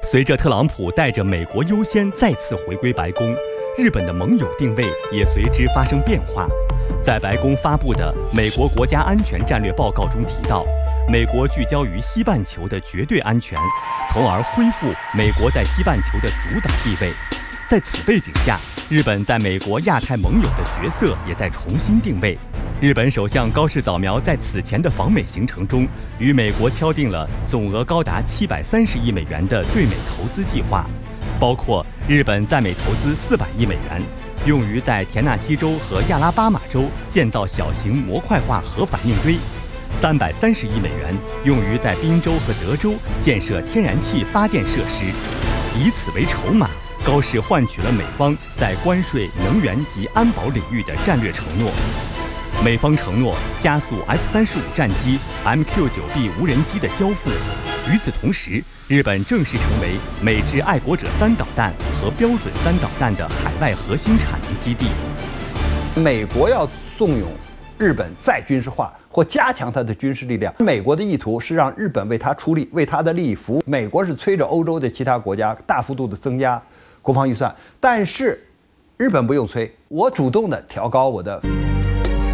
随着特朗普带着美国优先再次回归白宫，日本的盟友定位也随之发生变化。在白宫发布的《美国国家安全战略报告》中提到，美国聚焦于西半球的绝对安全，从而恢复美国在西半球的主导地位。在此背景下，日本在美国亚太盟友的角色也在重新定位。日本首相高市早苗在此前的访美行程中，与美国敲定了总额高达730亿美元的对美投资计划，包括日本在美投资400亿美元，用于在田纳西州和亚拉巴马州建造小型模块化核反应堆；330亿美元用于在宾州和德州建设天然气发电设施。以此为筹码，高市换取了美方在关税、能源及安保领域的战略承诺。美方承诺加速 F-35战机、MQ-9B 无人机的交付。与此同时，日本正式成为美制爱国者3导弹和标准3导弹的海外核心产能基地。 美国要怂恿日本再军事化或加强它的军事力量，美国的意图是让日本为它出力，为它的利益服务。美国是催着欧洲的其他国家大幅度的增加国防预算，但是日本不用催，我主动的调高我的